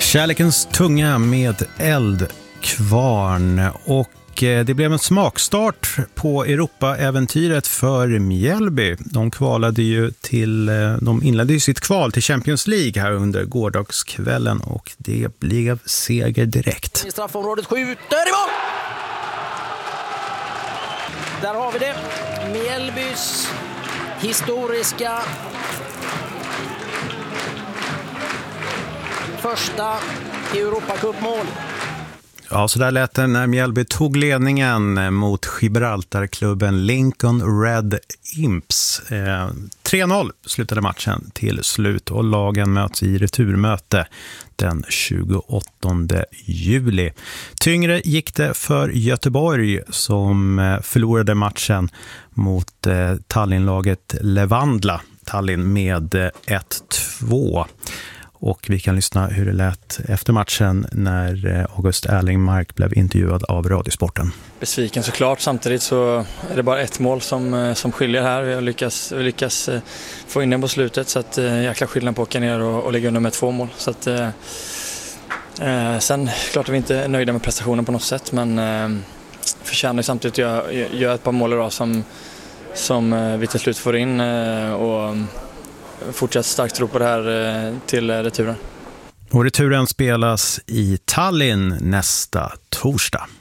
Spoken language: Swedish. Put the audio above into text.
Kärlekens tunga med Eldkvarn, och det blev en smakstart på Europa-äventyret för Mjällby. De inledde ju sitt kval till Champions League här under gårdagskvällen, och det blev seger direkt. I straffområdet skjuter i mål! Där har vi det. Mjällbys historiska första Europacup-mål. Ja, så där lät det när Mjällby tog ledningen mot Gibraltarklubben Lincoln Red Imps. 3-0 slutade matchen till slut, och lagen möts i returmöte den 28 juli. Tyngre gick det för Göteborg, som förlorade matchen mot Tallinnlaget Levandla Tallinn med 1-2. Och vi kan lyssna hur det lät efter matchen när August Erlingmark blev intervjuad av Radiosporten. Besviken såklart, samtidigt så är det bara ett mål som skiljer här. Vi har lyckats få in den på slutet, så att jäkla skillnad på att åka ner och ligga under med 2 mål. Så att, sen klart att vi inte är nöjda med prestationen på något sätt, men förtjänar samtidigt att göra ett par mål idag som vi till slut får in, och fortsatt starkt tro på det här till returen. Och returen spelas i Tallinn nästa torsdag.